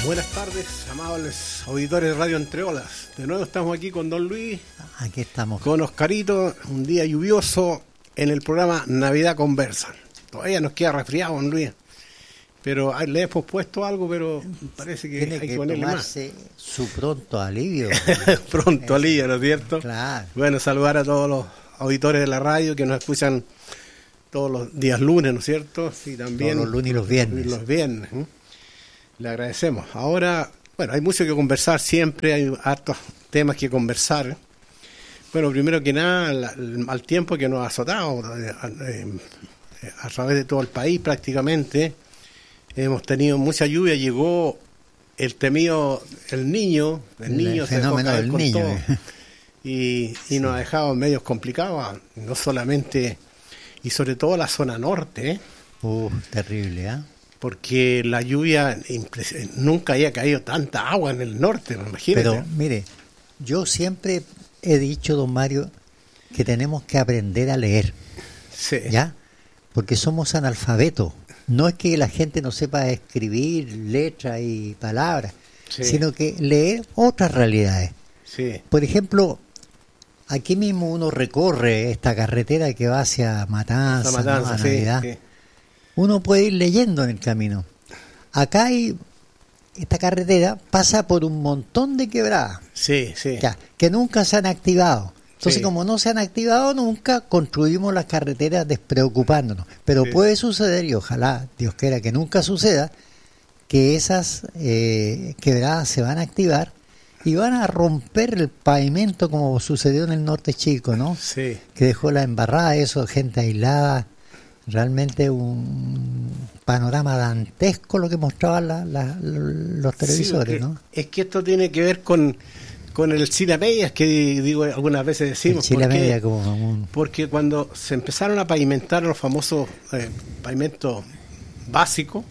Buenas tardes, amables auditores de Radio Entre Olas. De nuevo estamos aquí con Don Luis. Aquí estamos. Con Oscarito, un día lluvioso en el programa Navidad Conversa. Todavía nos queda resfriado, Don Luis. Pero le hemos puesto algo, pero parece que tiene hay que que ponerle más. Su pronto alivio. Pronto alivio, ¿no es cierto? Claro. Bueno, saludar a todos los auditores de la radio que nos escuchan todos los días lunes, ¿no es cierto? Y también todos los lunes y los viernes. Los viernes. Le agradecemos. Ahora, bueno, hay mucho que conversar siempre, hay hartos temas que conversar. Bueno, primero que nada, al tiempo que nos ha azotado a través de todo el país prácticamente, hemos tenido mucha lluvia, llegó el temido, el niño el fenómeno del niño. Todo, y nos ha dejado medios complicados, no solamente, y sobre todo la zona norte. Terrible, ¿eh? Porque la lluvia, nunca había caído tanta agua en el norte, imagínate. Pero mire, yo siempre he dicho, don Mario, que tenemos que aprender a leer, sí. ¿Ya? Porque somos analfabetos. No es que la gente no sepa escribir letras y palabras, sí. Sino que leer otras realidades. Sí. Por ejemplo, aquí mismo uno recorre esta carretera que va hacia Matanza, ¿no? A Navidad. Sí. Uno puede ir leyendo en el camino. Acá esta carretera pasa por un montón de quebradas, sí. que nunca se han activado. Entonces, sí. Como no se han activado nunca, construimos las carreteras despreocupándonos. Pero sí. Puede suceder, y ojalá Dios quiera que nunca suceda, que esas quebradas se van a activar y van a romper el pavimento como sucedió en el norte chico, ¿no? Sí. Que dejó la embarrada, eso, gente aislada. Realmente un panorama dantesco lo que mostraban los televisores, sí, ¿no? Es que esto tiene que ver con el Chile a medias, que digo algunas veces decimos. El Chile a medias como porque cuando se empezaron a pavimentar los famosos pavimentos básicos,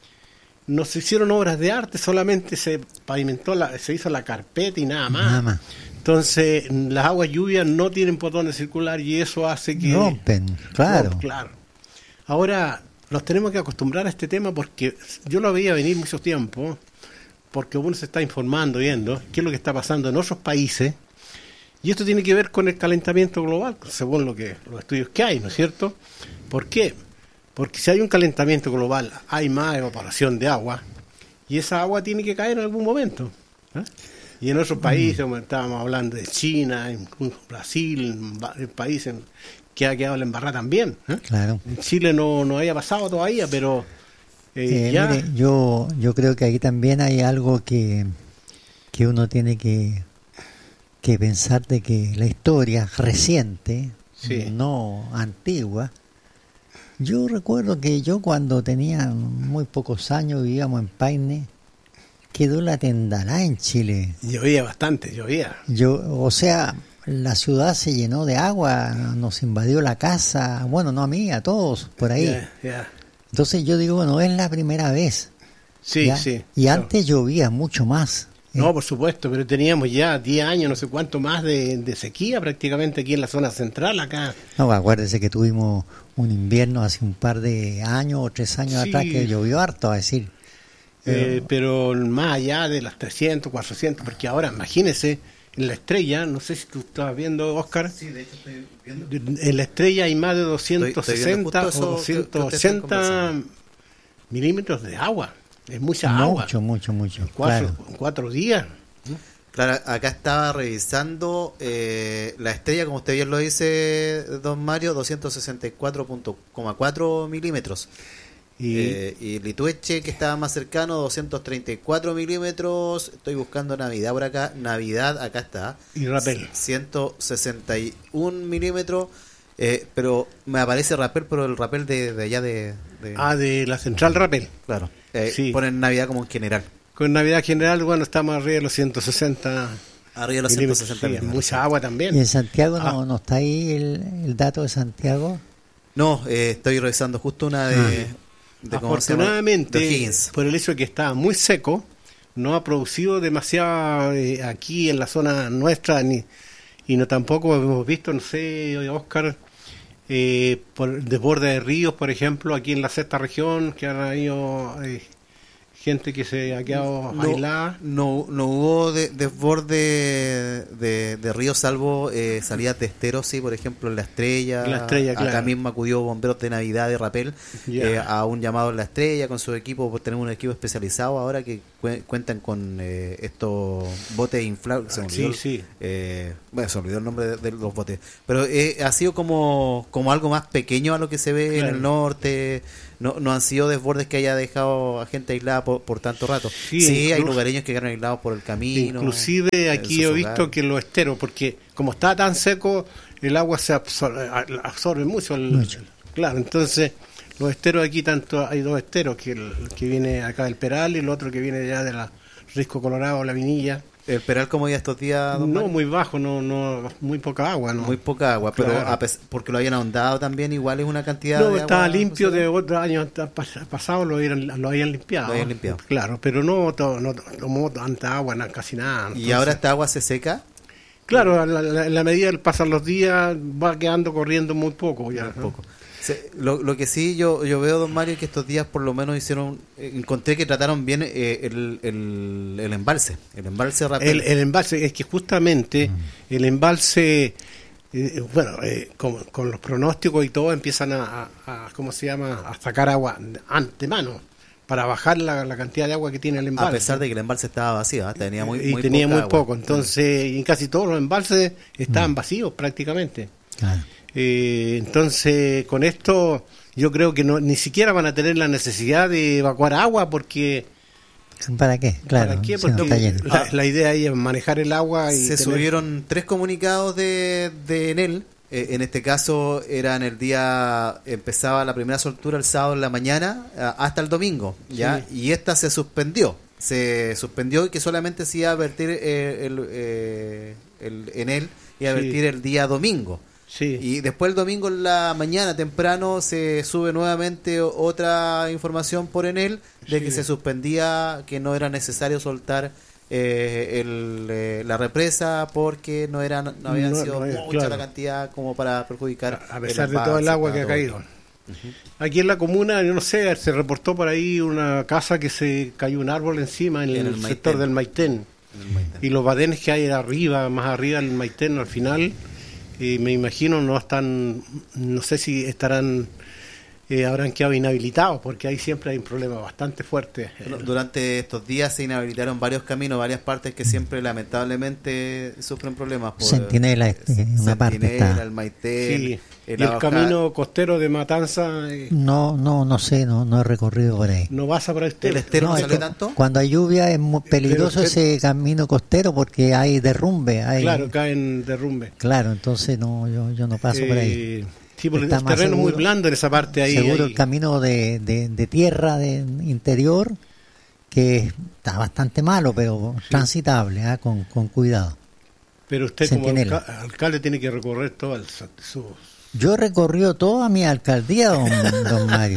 no se hicieron obras de arte, solamente se pavimentó, se hizo la carpeta y nada más. Entonces las aguas lluvias no tienen por dónde circular y eso hace que rompen, claro. Claro. Ahora nos tenemos que acostumbrar a este tema porque yo lo veía venir mucho tiempo, porque uno se está informando, viendo qué es lo que está pasando en otros países, y esto tiene que ver con el calentamiento global, según los estudios que hay, ¿no es cierto? ¿Por qué? Porque si hay un calentamiento global, hay más evaporación de agua, y esa agua tiene que caer en algún momento, ¿eh? Y en otros países, como estábamos hablando de China, en Brasil, en países que ha quedado la embarrada también, ¿eh? Claro. En Chile no haya pasado todavía, pero ya... Mire, yo creo que aquí también hay algo que uno tiene que pensar, de que la historia reciente, sí. No antigua. Yo recuerdo que yo cuando tenía muy pocos años, vivíamos en Paine, quedó la Tendalá en Chile. Llovía bastante, llovía. O sea, la ciudad se llenó de agua, nos invadió la casa, bueno, no a mí, a todos por ahí. Yeah. Entonces yo digo, bueno, es la primera vez. Sí, ¿ya? sí. Y antes llovía mucho más. No, por supuesto, pero teníamos ya 10 años, no sé cuánto más de sequía prácticamente aquí en la zona central, acá. No, acuérdese que tuvimos un invierno hace un par de años o 3 años atrás que llovió harto, a decir. Pero más allá de las 300, 400, porque ahora, imagínese, en la Estrella, no sé si tú estabas viendo, Oscar. Sí, de hecho estoy viendo. En la Estrella hay más de 260 o 280 milímetros de agua. Es mucha agua. Mucho. En 4 días. Claro, acá estaba revisando la Estrella, como usted bien lo dice, don Mario, 264,4 milímetros. Y Litueche, que estaba más cercano, 234 milímetros. Estoy buscando Navidad por acá. Navidad, acá está. Y Rapel. 161 milímetros. Pero me aparece Rapel, pero el Rapel de allá de la central Rapel. Claro. Sí. Ponen Navidad como en general. Con Navidad general, bueno, estamos arriba de los 160. Arriba de los 160 milímetros. Mucha agua también. ¿Y en Santiago no está ahí el dato de Santiago? No, estoy revisando justo una de afortunadamente, por el hecho de que estaba muy seco, no ha producido demasiado aquí en la zona nuestra, y no tampoco hemos visto, no sé, Oscar, por desborde de ríos, por ejemplo, aquí en la sexta región, que han habido gente que se ha quedado aislada. No hubo desborde de río, salvo salidas de esteros, sí, por ejemplo en La Estrella. Acá claro. mismo acudió Bomberos de Navidad de Rapel a un llamado en La Estrella con su equipo, pues tenemos un equipo especializado ahora que cuentan con estos botes inflables. Bueno, se olvidó el nombre de los botes, pero ha sido como algo más pequeño a lo que se ve en el norte. No han sido desbordes que haya dejado a gente aislada por tanto rato. Sí, hay lugareños que quedaron aislados por el camino. Inclusive aquí he visto que los esteros, porque como está tan seco, el agua se absorbe mucho. Claro, entonces los esteros aquí, hay dos esteros, que viene acá del Peral y el otro que viene ya de la Risco Colorado, La Vinilla. ¿El Peral cómo ya estos días, don Mario? Muy bajo, muy poca agua. No. Muy poca agua, pero claro. Porque lo hayan ahondado también, igual es una cantidad de agua. No, estaba limpio, de otros años pasados lo habían limpiado. Lo habían limpiado. Claro, pero no tomó tanta agua, casi nada. Entonces, ¿y ahora esta agua se seca? Claro, en la medida que pasan los días, va quedando corriendo muy poco. Ya, muy poco. Lo que sí yo veo, don Mario, que estos días por lo menos encontré que trataron bien el embalse Rapel. El embalse, es que justamente el embalse, con los pronósticos y todo, empiezan a ¿cómo se llama?, a sacar agua antemano para bajar la cantidad de agua que tiene el embalse. A pesar de que el embalse estaba vacío, tenía muy poco. Entonces, en casi todos los embalses estaban vacíos prácticamente. Claro. Entonces, con esto yo creo que ni siquiera van a tener la necesidad de evacuar agua, porque ¿para qué? Claro, ¿para qué? Porque la idea ahí es manejar el agua. Y subieron 3 comunicados de Enel. En este caso era empezaba la primera soltura el sábado en la mañana hasta el domingo, ¿ya? Sí. Y esta se suspendió y que solamente se iba a vertir el Enel y a vertir el día domingo. Sí. Y después el domingo en la mañana temprano se sube nuevamente otra información por Enel de que se suspendía, que no era necesario soltar la represa porque no habían sido mucha la cantidad como para perjudicar, a pesar de todo el agua que ha caído. Aquí en la comuna, yo no sé, se reportó por ahí una casa que se cayó un árbol encima en el sector del Maitén. Y los badenes que hay más arriba del Maitén al final, me imagino no sé si habrán quedado inhabilitados, porque ahí siempre hay un problema bastante fuerte. Durante estos días se inhabilitaron varios caminos, varias partes que siempre lamentablemente sufren problemas. Centinela, una parte está. El Maitén, sí. Y el camino costero de Matanza. No sé, no he recorrido por ahí. ¿No pasa por usted? ¿El estero no sale tanto? Cuando hay lluvia es muy peligroso ese camino costero porque hay derrumbe. Claro, caen derrumbe. Claro, entonces yo no paso por ahí. Sí, porque el terreno es muy blando en esa parte ahí. Seguro el camino de tierra de interior, que está bastante malo, pero transitable, con cuidado. Pero usted Centinela, como alcalde tiene que recorrer todo su... Yo he recorrido toda mi alcaldía, don Mario.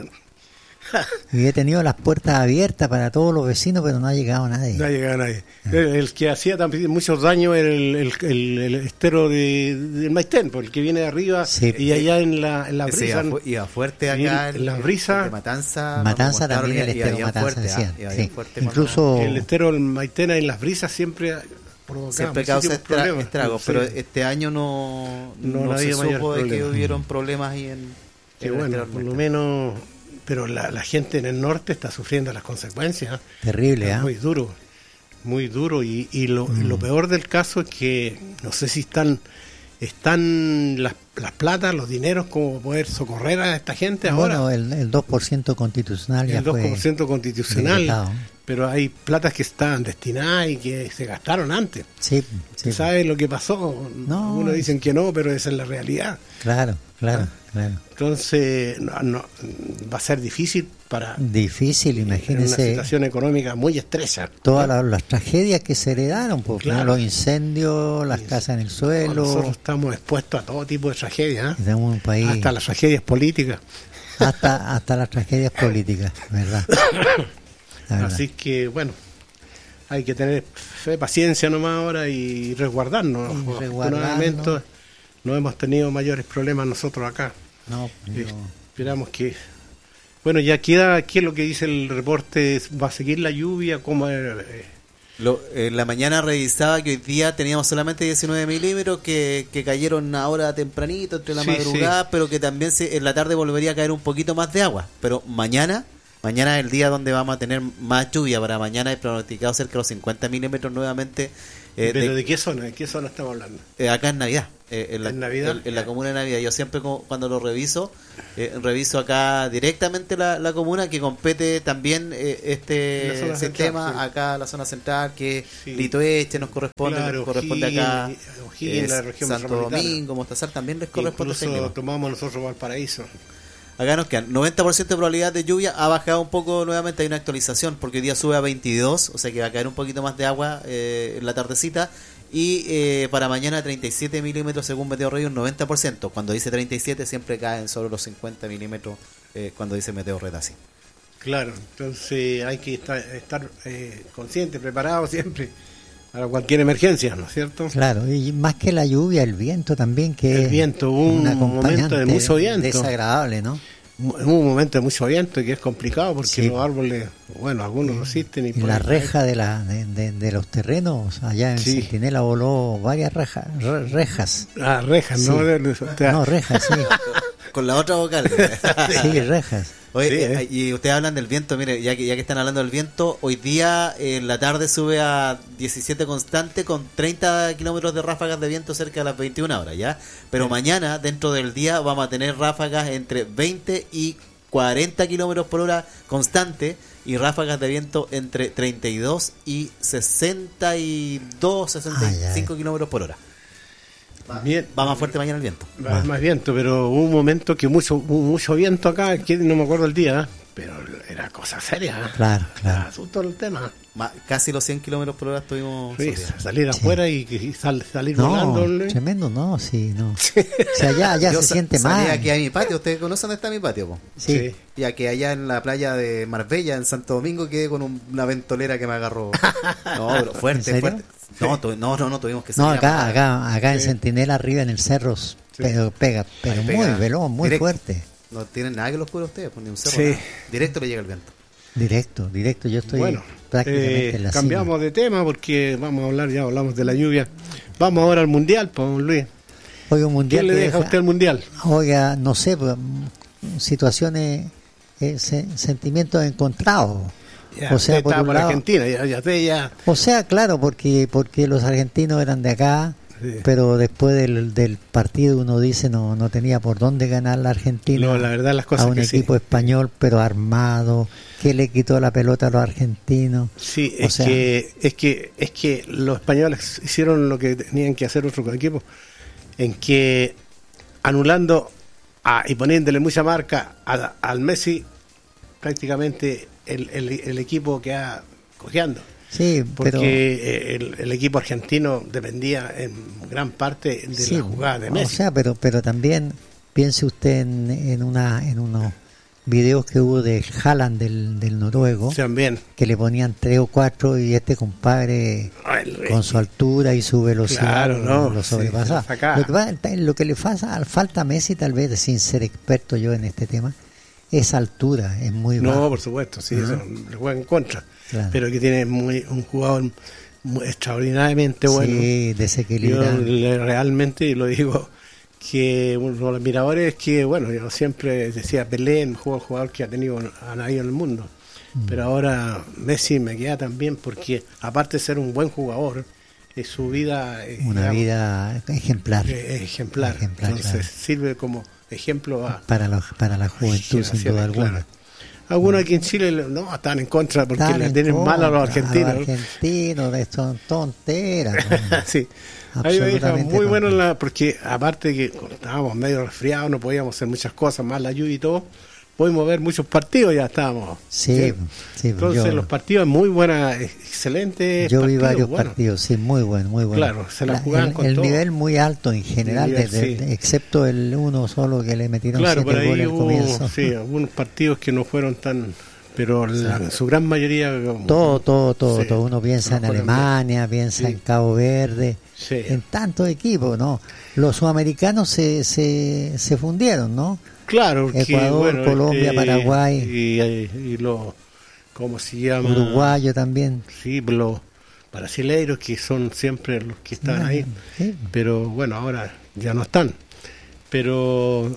Y he tenido las puertas abiertas para todos los vecinos, pero no ha llegado nadie. No ha llegado nadie. El que hacía también muchos daños era el estero del Maitén, porque el que viene de arriba, sí. Y allá en la brisa. Iba fuerte acá en la brisa. Matanza también, el estero Matanza, decían. Sí. Incluso el estero del Maitén en las brisas siempre causa estragos, sí. Pero este año no se supo de que hubieron problemas ahí en bueno, por lo menos. Pero la gente en el norte está sufriendo las consecuencias. Terrible, ¿eh? Muy duro. Y lo peor del caso es que no sé si están las platas, los dineros, como poder socorrer a esta gente ahora. Bueno, el 2% constitucional ya fue. El 2% constitucional. Decretado. Pero hay platas que estaban destinadas y que se gastaron antes. Sí. ¿Sabes lo que pasó? No. Algunos dicen que no, pero esa es la realidad. Claro. Entonces, va a ser difícil imagínense. Una situación económica muy estrecha. Todas las tragedias que se heredaron, porque los incendios, las casas en el suelo. Nosotros estamos expuestos a todo tipo de tragedias. Tenemos un país. Hasta las tragedias políticas. Hasta las tragedias políticas, ¿verdad? Así que, bueno, hay que tener paciencia nomás ahora y resguardarnos. Afortunadamente no hemos tenido mayores problemas nosotros acá. No, esperamos que Bueno, ya queda, ¿qué es lo que dice el reporte? ¿Va a seguir la lluvia? ¿Cómo? En la mañana revisaba que hoy día teníamos solamente 19 milímetros que cayeron ahora tempranito, entre la madrugada, pero que también en la tarde volvería a caer un poquito más de agua. Pero mañana es el día donde vamos a tener más lluvia. Para mañana es pronosticado cerca de los 50 milímetros nuevamente. ¿Pero de qué zona? ¿De qué zona estamos hablando? Acá en Navidad. ¿En Navidad? En la comuna de Navidad. Yo siempre cuando lo reviso acá directamente la comuna que compete también este sistema central, acá la zona central, que Litoeste nos corresponde, claro, nos corresponde acá la región Santo Domingo, Mostazal también les corresponde. Incluso tomamos nosotros Valparaíso. Acá nos quedan 90% de probabilidad de lluvia, ha bajado un poco nuevamente, hay una actualización porque hoy día sube a 22, o sea que va a caer un poquito más de agua en la tardecita, y para mañana 37 milímetros según Meteo Red, un 90%, cuando dice 37 siempre caen sobre los 50 milímetros cuando dice Meteo Red así. Claro, entonces hay que estar consciente, preparado siempre para cualquier emergencia, ¿no es cierto? Claro, y más que la lluvia, el viento también, que el viento, un momento de mucho viento. Desagradable, ¿no? Un momento de mucho viento y que es complicado porque los árboles, bueno, algunos resisten. Y la reja de los terrenos, allá en Centinela voló varias rejas. Rejas, sí. No, rejas, sí. Con la otra vocal. Sí, rejas. Oye, y ustedes hablan del viento, mire, ya que están hablando del viento, hoy día en la tarde sube a 17 constante con 30 kilómetros de ráfagas de viento cerca de las 21 horas, ¿ya? Pero mañana, dentro del día, vamos a tener ráfagas entre 20 y 40 kilómetros por hora constante y ráfagas de viento entre 32 y 65 kilómetros por hora. Va más fuerte mañana el viento. Va más viento, pero hubo un momento que mucho viento acá, que no me acuerdo el día, pero era cosa seria. Claro. Asustó el tema. Casi los 100 kilómetros por hora estuvimos. Sí, salir afuera y salir no, volando. Tremendo, no. O sea, ya se siente mal. Aquí a mi patio, ¿ustedes conocen dónde está mi patio? Po? Sí. Ya que allá en la playa de Marbella, en Santo Domingo, quedé con una ventolera que me agarró. No, pero fuerte. No, tuvimos que salir. No, acá en Centinela, arriba en el cerro, pero pega muy veloz, muy directo, fuerte. No tienen nada que los cubra ustedes, ni un cerro. Sí. Nada. Directo le llega el viento. Directo, yo estoy prácticamente en la cambiamos cima. de tema porque vamos a hablar, ya hablamos de la lluvia. Vamos ahora al Mundial, pues, Luis. Oiga, un mundial. ¿Quién le deja a usted el Mundial? Oiga, no sé, situaciones, sentimientos encontrados. Ya, o sea, por un lado, Argentina, ya. O sea, claro, porque los argentinos eran de acá, sí. Pero después del partido uno dice no tenía por dónde ganar la Argentina. No, la verdad, las cosas a un equipo español, pero armado, que le quitó la pelota a los argentinos. Sí, es que los españoles hicieron lo que tenían que hacer otros equipos, en que anulando y poniéndole mucha marca al Messi, prácticamente el equipo queda cojeando. Sí, porque el equipo argentino dependía en gran parte de la jugada de Messi. O sea, pero también piense usted en unos videos que hubo de Haaland del noruego, también, que le ponían 3 o 4 y este compadre con su altura y su velocidad lo sobrepasaba. Lo que le falta a Messi, tal vez sin ser experto yo en este tema, esa altura es muy baja. No, por supuesto, sí, eso le juega en contra. Claro. Pero que tiene un jugador extraordinariamente bueno. Sí, desequilibrado. Yo realmente lo digo, que uno de los admiradores que, bueno, yo siempre decía Pelé, el mejor jugador que ha tenido a nadie en el mundo. Pero ahora Messi me queda también porque, aparte de ser un buen jugador, su vida... una vida ejemplar. Ejemplar. Entonces claro, sirve como ejemplo para la juventud, sin duda alguna. Claro. Algunos aquí en Chile están en contra porque le tienen mal a los argentinos. Los argentinos, son tonteras. Sí. Ahí me dijo muy bueno porque aparte que estábamos medio resfriados, no podíamos hacer muchas cosas, más la lluvia y todo, pudimos ver muchos partidos, ya estábamos. Sí. Entonces los partidos muy buenas, excelentes. Yo vi varios partidos, sí, muy bueno. Claro, se la jugaban con el todo. nivel muy alto en general, excepto el uno solo que le metieron 7 goles al comienzo. Sí, algunos partidos que no fueron tan... Pero en su gran mayoría... Todo. Uno piensa en Alemania, piensa en Cabo Verde, en tantos equipos, ¿no? Los sudamericanos se fundieron, ¿no? Claro, Ecuador, Colombia, Paraguay. Y los, ¿cómo se llama? Uruguayo también. Sí, los brasileiros que son siempre los que están ahí. Sí. Pero bueno, ahora ya no están. Pero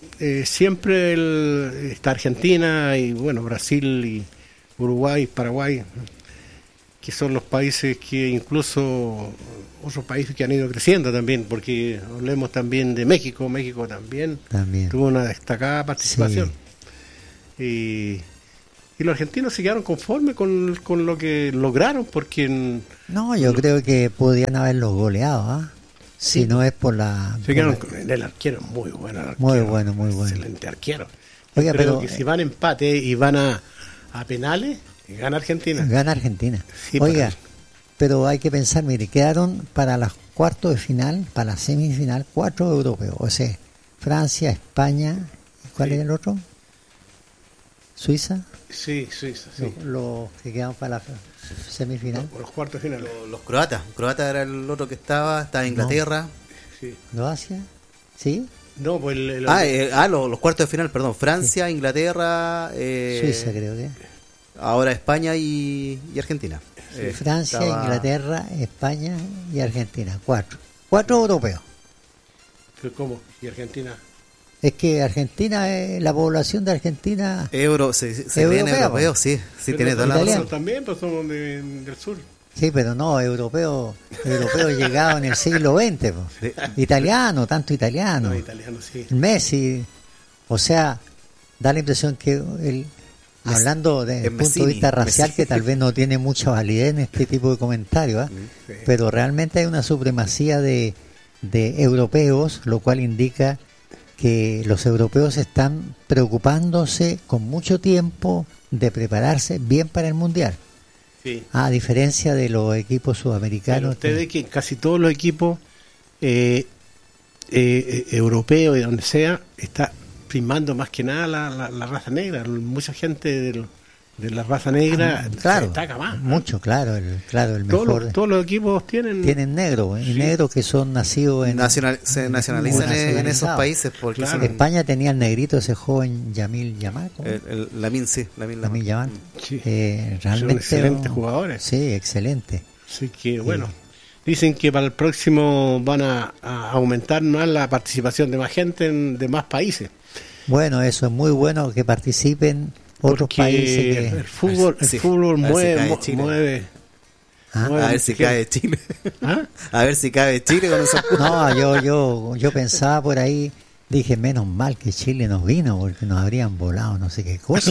siempre está Argentina y bueno, Brasil y Uruguay, Paraguay, que son los países que incluso otros países que han ido creciendo también, porque hablemos también de México. México también tuvo una destacada participación. Sí. Y los argentinos se quedaron conformes con lo que lograron, porque... No, yo creo que podían haberlos goleado, ¿eh? Si no es por la... Se quedaron el arquero, muy bueno. Muy bueno. Excelente arquero. Oiga, creo que si van a empate y van a penales, gana Argentina. Gana Argentina. Sí, oiga, pero hay que pensar, mire, quedaron para los cuartos de final, para la semifinal, 4 europeos. O sea, Francia, España, ¿cuál es el otro? ¿Suiza? Sí, Suiza, sí. Los que quedan para la semifinal. Los cuartos de final. Los croatas. Croata era el otro que estaba Inglaterra. No. Sí. ¿Croacia? ¿Sí? No, pues los cuartos de final, perdón. Francia, sí. Inglaterra. Suiza, creo que. Ahora España y Argentina. Sí. Francia, Inglaterra, España y Argentina. 4 europeos. ¿Cómo? ¿Y Argentina? Es que Argentina, la población de Argentina... se ven europeos, sí tiene toda la razón. También, pues somos del sur. Sí, pero no, europeo llegado en el siglo XX. Italiano, tanto italiano. No, italiano, sí. Messi, o sea, da la impresión que hablando desde el punto de vista racial, que tal vez no tiene mucha validez en este tipo de comentarios, sí. Pero realmente hay una supremacía de europeos, lo cual indica que los europeos están preocupándose con mucho tiempo de prepararse bien para el Mundial. Sí. A diferencia de los equipos sudamericanos. Pero usted ve que casi todos los equipos europeos y donde sea, está primando más que nada la raza negra. Mucha gente de la raza negra se destaca más. Mucho, claro, el mejor. Todos los equipos tienen negro, y negros que son nacidos en... se nacionalizan en esos países. Porque claro. España tenía el negrito, ese joven Yamil Yamal. Lamin Yamal. Sí. Realmente son excelentes jugadores. Sí, excelente. Así que bueno, dicen que para el próximo van a aumentar más la participación de más gente de más países. Bueno, eso es muy bueno, que participen otros países. Que... El fútbol mueve. A ver si cae Chile. A ver si cae Chile con esos... No, yo pensaba por ahí, dije, menos mal que Chile nos vino, porque nos habrían volado no sé qué cosa.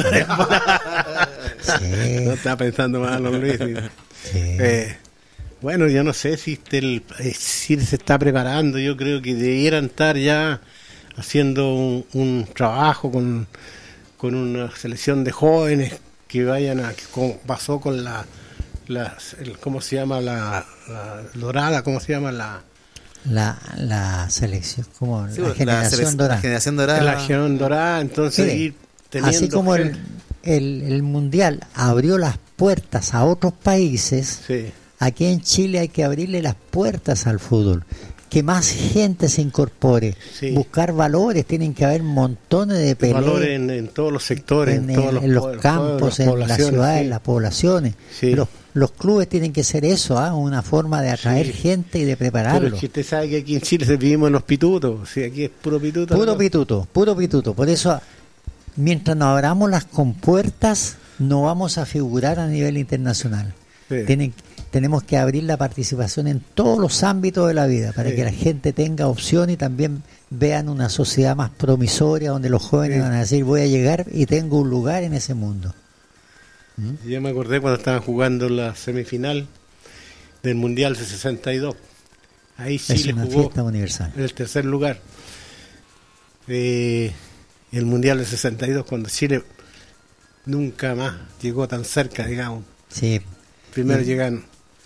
Sí. No estaba pensando mal, Luis. Sí. Bueno, yo no sé si Chile se está preparando. Yo creo que debieran estar ya haciendo un trabajo con una selección de jóvenes que vayan como pasó con ¿cómo se llama? La dorada, ¿cómo se llama? La selección, como sí, la generación dorada. La generación dorada. La generación dorada, entonces ir teniendo... Así como el Mundial abrió las puertas a otros países, sí. Aquí en Chile hay que abrirle las puertas al fútbol. Que más gente se incorpore, sí. Buscar valores, tienen que haber montones de peleas. Valores en todos los sectores, en todos los campos, en las ciudades, en las poblaciones. Sí. Los clubes tienen que ser eso, una forma de atraer gente y de prepararlo. Pero es que usted sabe que aquí en Chile vivimos en los pitutos, sí, aquí es puro pituto. Puro pituto. Por eso, mientras nos abramos las compuertas, no vamos a figurar a nivel internacional. Sí. Tenemos que abrir la participación en todos los ámbitos de la vida para que la gente tenga opción y también vean una sociedad más promisoria donde los jóvenes van a decir voy a llegar y tengo un lugar en ese mundo. Yo me acordé cuando estaban jugando la semifinal del Mundial de 62. Ahí Chile jugó fiesta universal. En el tercer lugar. El Mundial de 62 cuando Chile nunca más llegó tan cerca, digamos. Sí. Primero llegan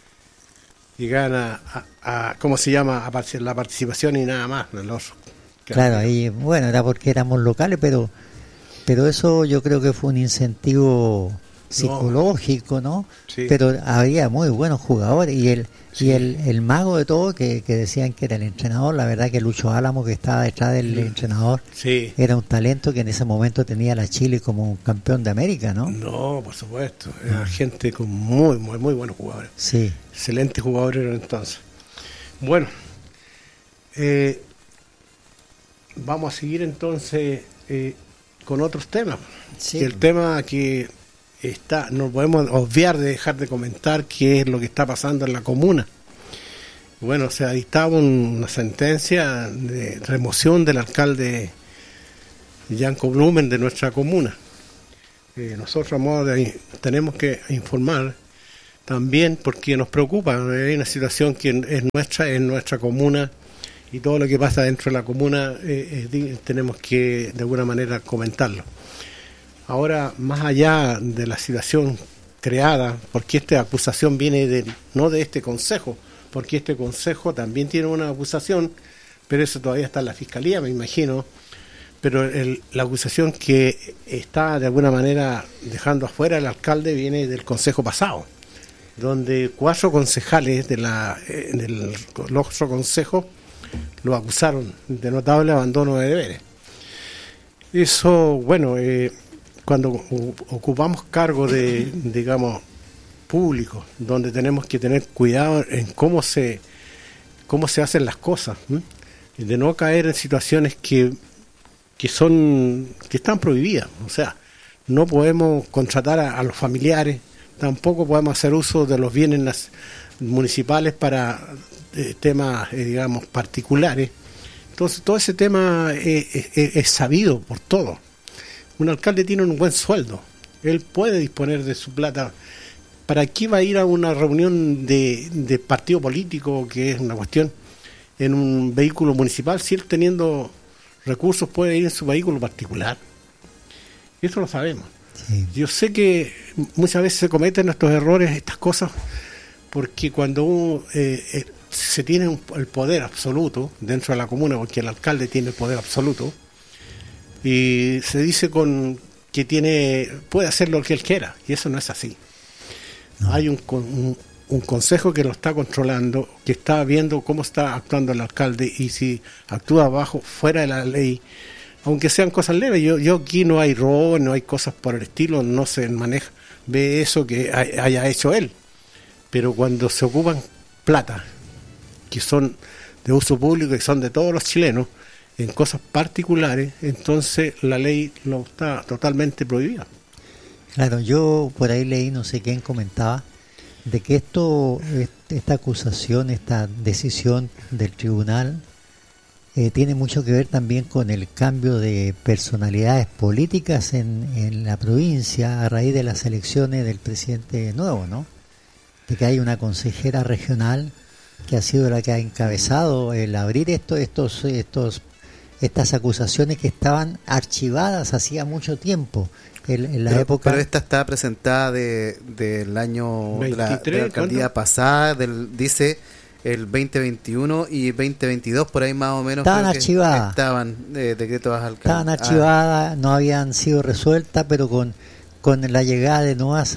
a ¿cómo se llama? A la participación y nada más. Claro, ahí, bueno, era porque éramos locales, pero eso yo creo que fue un incentivo psicológico, ¿no? Sí. Pero había muy buenos jugadores y el mago de todo que decían que era el entrenador, la verdad que Lucho Álamo, que estaba detrás del entrenador, era un talento que en ese momento tenía a la Chile como un campeón de América, ¿no? No, por supuesto, era gente con muy buenos jugadores. Sí. Excelentes jugadores eran entonces. Bueno, vamos a seguir entonces con otros temas. Sí. El tema que no podemos obviar de dejar de comentar, que es lo que está pasando en la comuna. Bueno, se ha dictado una sentencia de remoción del alcalde Yanko Blumen de nuestra comuna. Nosotros tenemos que informar también, porque nos preocupa. Hay una situación que es nuestra comuna, y todo lo que pasa dentro de la comuna tenemos que de alguna manera comentarlo. Ahora, más allá de la situación creada, porque esta acusación viene no de este consejo, porque este consejo también tiene una acusación, pero eso todavía está en la fiscalía, me imagino, pero la acusación que está de alguna manera dejando afuera el alcalde viene del consejo pasado, donde 4 concejales del otro consejo lo acusaron de notable abandono de deberes. Eso, bueno, cuando ocupamos cargos digamos, públicos, donde tenemos que tener cuidado en cómo se hacen las cosas, de no caer en situaciones que están prohibidas. O sea, no podemos contratar a los familiares, tampoco podemos hacer uso de los bienes municipales para temas, digamos, particulares. Entonces, todo ese tema es sabido por todos. Un alcalde tiene un buen sueldo, él puede disponer de su plata. ¿Para qué va a ir a una reunión de partido político, que es una cuestión, en un vehículo municipal, si él teniendo recursos puede ir en su vehículo particular? Eso lo sabemos. Sí. Yo sé que muchas veces se cometen estos errores, estas cosas, porque cuando se tiene el poder absoluto dentro de la comuna, porque el alcalde tiene el poder absoluto, y se dice que puede hacer lo que él quiera, y eso no es así. No. Hay un consejo que lo está controlando, que está viendo cómo está actuando el alcalde, y si actúa fuera de la ley, aunque sean cosas leves. Yo aquí no hay robo, no hay cosas por el estilo, no se maneja, ve eso que haya hecho él. Pero cuando se ocupan plata, que son de uso público, que son de todos los chilenos, en cosas particulares, entonces la ley lo está totalmente prohibida. Claro, yo por ahí leí, no sé quién comentaba, de que esta acusación, esta decisión del tribunal tiene mucho que ver también con el cambio de personalidades políticas en la provincia a raíz de las elecciones del presidente nuevo, ¿no? De que hay una consejera regional que ha sido la que ha encabezado el abrir estas acusaciones que estaban archivadas hacía mucho tiempo. En la época. Pero esta está presentada del año 23, de la alcaldía pasada, dice el 2021 y 2022, por ahí más o menos. Estaban archivadas. Decretos alcaldes. Estaban archivadas, no habían sido resueltas, pero con la llegada de nuevas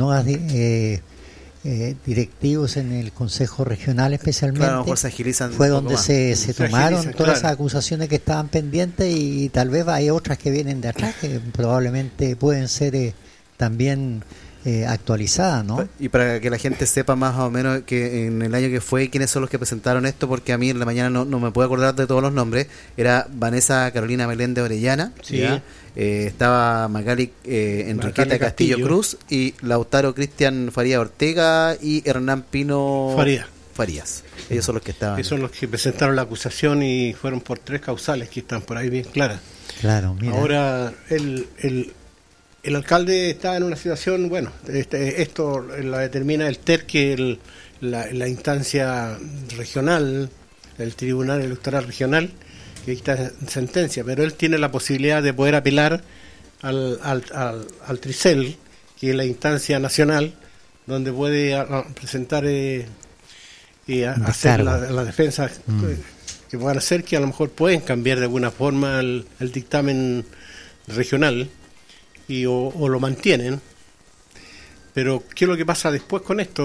directivos en el Consejo Regional especialmente, claro, se agilizan, fue donde se tomaron todas esas acusaciones que estaban pendientes, y tal vez hay otras que vienen de atrás que probablemente pueden ser también actualizadas, ¿no? Y para que la gente sepa más o menos que en el año que fue, quiénes son los que presentaron esto, porque a mí en la mañana no me puedo acordar de todos los nombres. Era Vanessa Carolina Meléndez Orellana, sí. Estaba Magali Enriqueta Castillo Cruz, y Lautaro Cristian Faría Ortega y Hernán Pino Farías. Ellos son los que estaban. Ellos son los que presentaron la acusación, y fueron por 3 causales que están por ahí bien claras. Claro, mira. Ahora el alcalde está en una situación, bueno, esto la determina el TER, que la instancia regional, el Tribunal Electoral Regional, que dicta sentencia, pero él tiene la posibilidad de poder apelar al TRICEL, que es la instancia nacional, donde puede presentar y hacer la defensa que puedan hacer, que a lo mejor pueden cambiar de alguna forma el dictamen regional, o lo mantienen, Pero ¿qué es lo que pasa después con esto?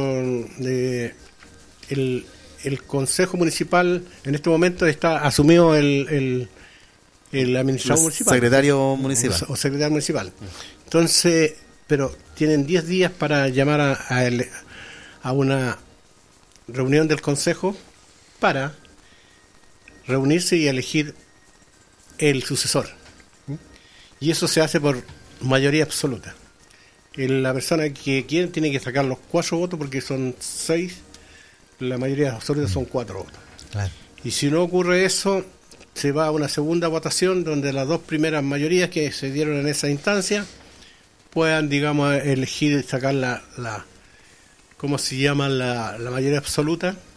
El Consejo Municipal en este momento está asumido el administrador municipal. Secretario municipal. O secretario municipal. Entonces, pero tienen 10 días para llamar a una reunión del Consejo para reunirse y elegir el sucesor. Y eso se hace por mayoría absoluta. La persona que quiere tiene que sacar los 4 votos porque son 6, la mayoría absoluta son 4 votos. Claro. Y si no ocurre eso, se va a una segunda votación donde las 2 primeras mayorías que se dieron en esa instancia puedan, digamos, elegir y sacar ¿cómo se llama? La mayoría absoluta,